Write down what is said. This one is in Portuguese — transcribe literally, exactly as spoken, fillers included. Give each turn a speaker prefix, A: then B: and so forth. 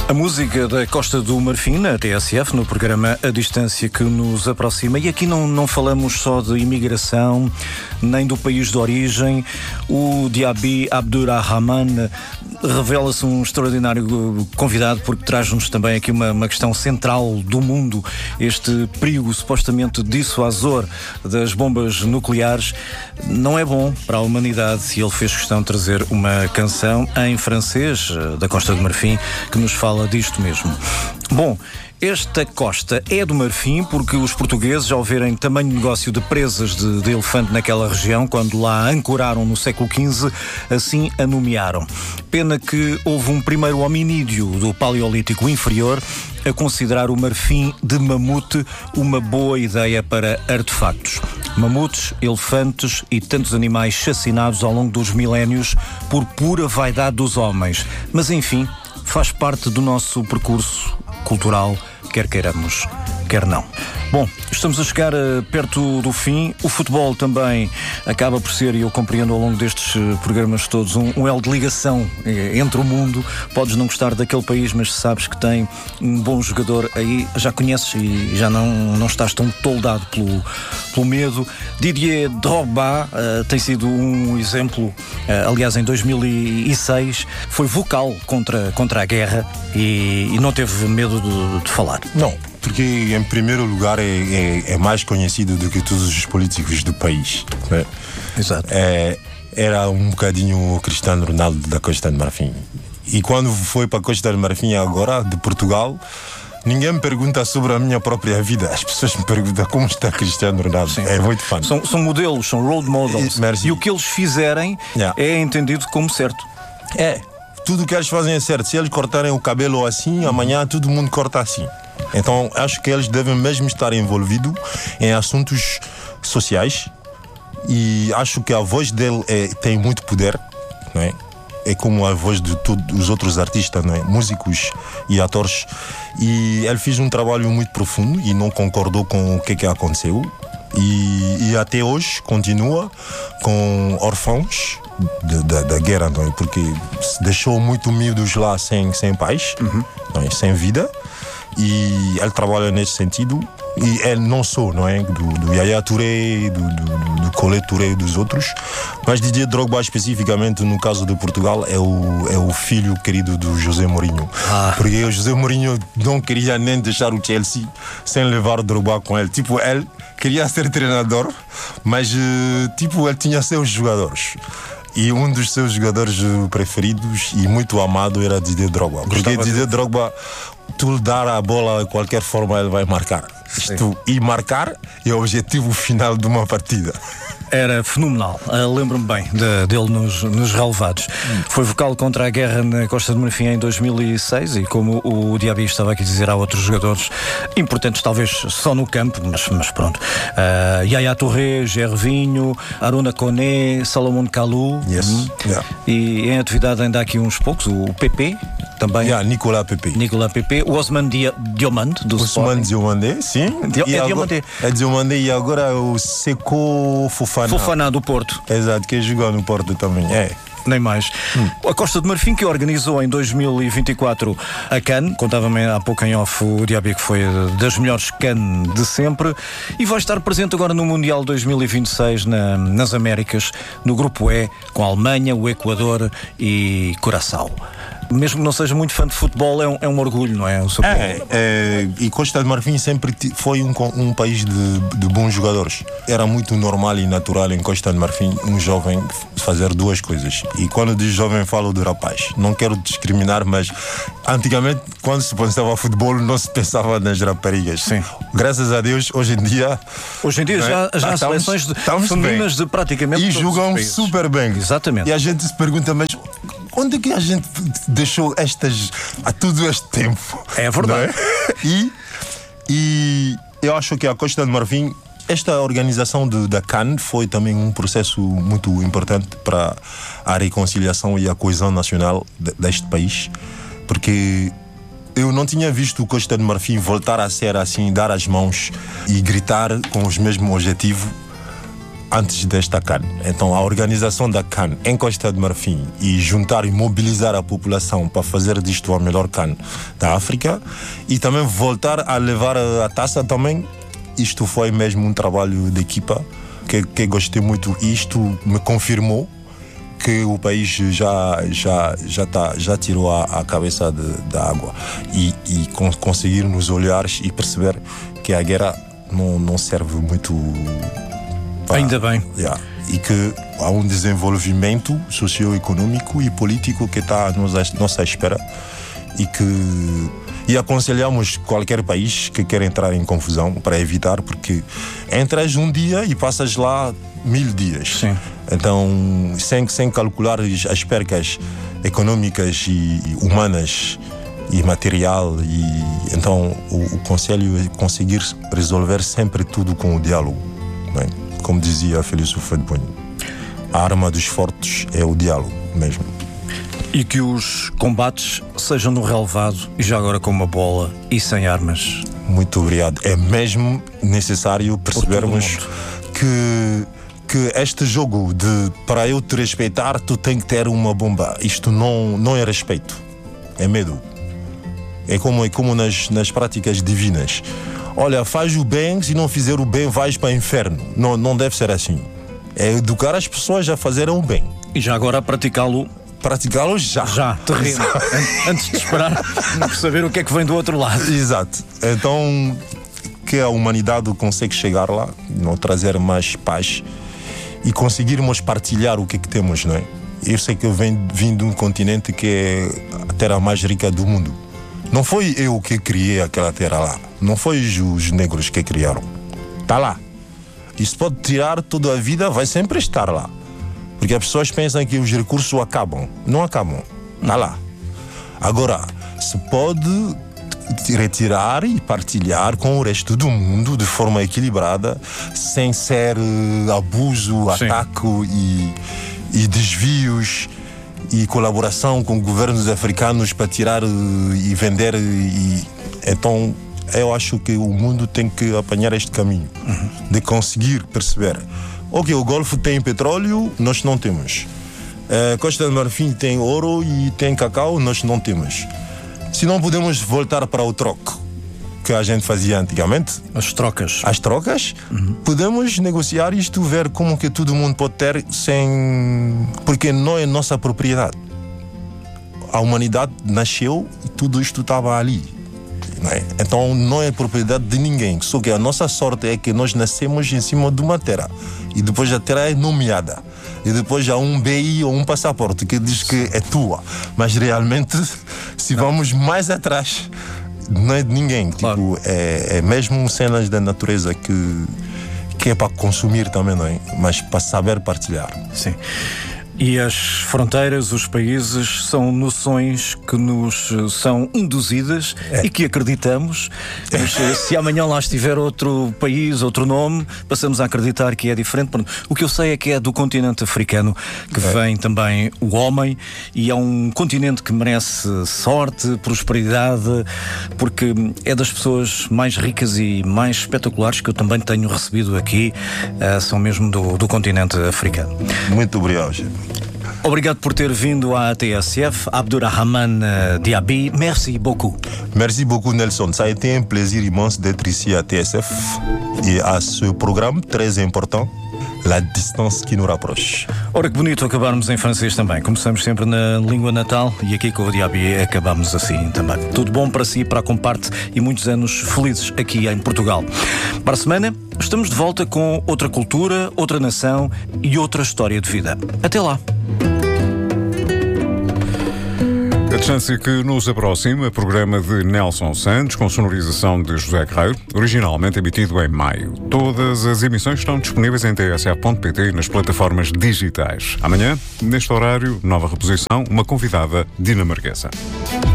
A: A música da Costa do Marfim, na T S F, no programa A Distância que nos aproxima. E aqui não, não falamos só de imigração, nem do país de origem. O Diaby Abdurrahman revela-se um extraordinário convidado, porque traz-nos também aqui uma, uma questão central do mundo. Este perigo supostamente dissuasor das bombas nucleares não é bom para a humanidade, e ele fez questão de trazer uma canção em francês da Costa do Marfim que nos fala disto mesmo. Bom, esta costa é do Marfim porque os portugueses, ao verem tamanho negócio de presas de, de elefante naquela região, quando lá ancoraram no século quinze, assim a nomearam. Pena que houve um primeiro hominídeo do Paleolítico Inferior a considerar o Marfim de mamute uma boa ideia para artefactos. Mamutes, elefantes e tantos animais chacinados ao longo dos milénios por pura vaidade dos homens. Mas enfim, faz parte do nosso percurso cultural, quer queiramos, quer não. Bom, estamos a chegar uh, perto do fim. O futebol também acaba por ser, e eu compreendo ao longo destes uh, programas todos, um, um elo de ligação eh, entre o mundo. Podes não gostar daquele país, mas sabes que tem um bom jogador aí, já conheces e já não, não estás tão toldado pelo, pelo medo. Didier Drogba uh, tem sido um exemplo. Uh, aliás, em dois mil e seis foi vocal contra, contra a guerra e, e não teve medo de, de falar.
B: Não. Porque, em primeiro lugar, é, é, é mais conhecido do que todos os políticos do país, né?
A: Exato.
B: É, era um bocadinho o Cristiano Ronaldo da Costa do Marfim. E quando foi para a Costa do Marfim, agora, de Portugal, ninguém me pergunta sobre a minha própria vida. As pessoas me perguntam como está Cristiano Ronaldo. Sim. É muito fã.
A: São, são modelos, são role models.
B: Merci.
A: E o que eles fizerem yeah. é entendido como certo.
B: É. Tudo o que eles fazem é certo. Se eles cortarem o cabelo assim, amanhã todo mundo corta assim. Então, acho que eles devem mesmo estar envolvidos em assuntos sociais, e acho que a voz dele é, tem muito poder, não é? É como a voz de todos os outros artistas, não é? Músicos e atores. E ele fez um trabalho muito profundo e não concordou com o que, que aconteceu. E, e até hoje continua com órfãos de, de, da guerra, não é? Porque deixou muito miúdos lá sem, sem pais, uhum. não é? Sem vida. E ele trabalha nesse sentido. E ele não só, não é? Do, do Yaya Touré, do, do, do Colette Touré e dos outros, mas Didier Drogba, especificamente no caso de Portugal, é o, é o filho querido do José Mourinho. Ah. Porque o José Mourinho não queria nem deixar o Chelsea sem levar o Drogba com ele. Tipo, ele queria ser treinador, mas tipo, ele tinha seus jogadores. E um dos seus jogadores preferidos e muito amado era Didier Drogba. Porque Didier Drogba, tu lhe dar a bola de qualquer forma, ele vai marcar. Isto, e marcar é o objetivo final de uma partida.
A: Era fenomenal. Uh, lembro-me bem de, dele nos, nos relevados. Hum. Foi vocal contra a guerra na Costa do Marfim em dois mil e seis, e como o Diaby estava aqui a dizer, há outros jogadores importantes, talvez só no campo, mas, mas pronto. Uh, Yaya Touré, Gervinho, Aruna Koné, Salomon Kalou.
B: Yes.
A: Hum.
B: Yeah.
A: E em atividade ainda há aqui uns poucos. O Pepe também.
B: Yeah, Nicolas Pepe.
A: Nicolas Pepe. O Osman Dia, Diomande, do
B: Osman Diomande, sim.
A: Dio, é Diomande.
B: É Diomande, e agora o Seko Fofana.
A: Fofana do Porto.
B: Exato, que jogou no Porto também. É.
A: Nem mais. Hum. A Costa do Marfim, que organizou em dois mil e vinte e quatro a CAN, contava-me há pouco em off o Diaby que foi das melhores CAN de sempre, e vai estar presente agora no Mundial dois mil e vinte e seis na, nas Américas, no grupo E, com a Alemanha, o Equador e Curaçao. Mesmo que não seja muito fã de futebol, é um, é um orgulho, não é? O seu
B: é, é, e Costa do Marfim sempre foi um, um país de, de bons jogadores. Era muito normal e natural em Costa do Marfim um jovem fazer duas coisas. E quando diz jovem, falo de rapaz. Não quero discriminar, mas antigamente, quando se pensava futebol, não se pensava nas raparigas.
A: Sim.
B: Graças a Deus, hoje em dia...
A: Hoje em dia já, já há
B: estamos,
A: seleções de, femininas de praticamente
B: e jogam super bem.
A: Exatamente.
B: E a gente se pergunta, mas onde é que a gente deixou estas há todo este tempo?
A: É verdade.
B: É? E, e eu acho que a Costa do Marfim, esta organização de, da CAN foi também um processo muito importante para a reconciliação e a coesão nacional de, deste país, porque eu não tinha visto o Costa do Marfim voltar a ser assim, dar as mãos e gritar com os mesmos objetivos antes desta CAN. Então a organização da CAN em Costa de Marfim e juntar e mobilizar a população para fazer disto a melhor CAN da África e também voltar a levar a taça também, isto foi mesmo um trabalho de equipa que, que gostei muito. Isto me confirmou que o país já, já, já, tá, já tirou a, a cabeça de, da água e, e con, conseguirmos olhar e perceber que a guerra não, não serve muito para,
A: ainda bem.
B: Yeah, e que há um desenvolvimento socioeconômico e político que está à nossa, nossa espera e que e aconselhamos qualquer país que quer entrar em confusão para evitar, porque entras um dia e passas lá mil dias.
A: Sim.
B: Então, sem, sem calcular as percas econômicas e humanas e material, e então o, o conselho é conseguir resolver sempre tudo com o diálogo, não é? Como dizia a Félix Houphouët-Boigny, a arma dos fortes é o diálogo mesmo.
A: E que os combates sejam no relevado e já agora com uma bola e sem armas.
B: Muito obrigado. É mesmo necessário percebermos que, que este jogo de para eu te respeitar tu tem que ter uma bomba. Isto não, não é respeito, é medo. É como, é como nas, nas práticas divinas. Olha, faz o bem, se não fizer o bem vais para o inferno. Não, não deve ser assim. É educar as pessoas a fazerem o bem.
A: E já agora a praticá-lo.
B: Praticá-lo já.
A: Já, terreno. Antes de esperar por saber o que é que vem do outro lado.
B: Exato. Então, que a humanidade consegue chegar lá, não trazer mais paz e conseguirmos partilhar o que é que temos, não é? Eu sei que eu venho, vim de um continente que é a terra mais rica do mundo. Não foi eu que criei aquela terra lá. Não foi os negros que criaram. Está lá. Isso pode tirar toda a vida, vai sempre estar lá. Porque as pessoas pensam que os recursos acabam. Não acabam. Está lá. Agora, se pode retirar e partilhar com o resto do mundo de forma equilibrada, sem ser uh, abuso, Sim. ataque e, e desvios e colaboração com governos africanos para tirar uh, e vender. E, então, eu acho que o mundo tem que apanhar este caminho uhum. de conseguir perceber. Ok, o Golfo tem petróleo, nós não temos. A Costa de Marfim tem ouro e tem cacau, nós não temos. Se não podemos voltar para o troco que a gente fazia antigamente,
A: as trocas,
B: as trocas, uhum. podemos negociar isto, ver como que todo mundo pode ter sem... Porque não é nossa propriedade. A humanidade nasceu e tudo isto estava ali. Não é? Então não é propriedade de ninguém. Só que a nossa sorte é que nós nascemos em cima de uma terra. E depois a terra é nomeada. E depois há um B I ou um passaporte que diz que é tua. Mas realmente, se não. vamos mais atrás, não é de ninguém. Claro. Tipo, é, é mesmo cenas da natureza que, que é para consumir também, não é? Mas para saber partilhar.
A: Sim. E as fronteiras, os países, são noções que nos são induzidas é. e que acreditamos. Mas se amanhã lá estiver outro país, outro nome, passamos a acreditar que é diferente. O que eu sei é que é do continente africano que é. vem também o homem, e é um continente que merece sorte, prosperidade, porque é das pessoas mais ricas e mais espetaculares que eu também tenho recebido aqui, uh, são mesmo do, do continente africano.
B: Muito obrigado.
A: Obrigado por ter vindo à T S F, Abdurrahman Diaby. Merci beaucoup.
B: Merci beaucoup, Nelson. Ça a été un plaisir immense d'être ici à T S F et à ce programme très important, La Distance qui nous rapproche.
A: Ora, que bonito acabarmos em francês também. Começamos sempre na língua natal e aqui com o Diaby acabamos assim também. Tudo bom para si, para a Comparte, e muitos anos felizes aqui em Portugal. Para a semana, estamos de volta com outra cultura, outra nação e outra história de vida. Até lá.
C: A Distância que nos aproxima, programa de Nelson Santos, com sonorização de José Guerreiro, originalmente emitido em maio. Todas as emissões estão disponíveis em t s f ponto p t e nas plataformas digitais. Amanhã, neste horário, nova reposição, uma convidada dinamarquesa.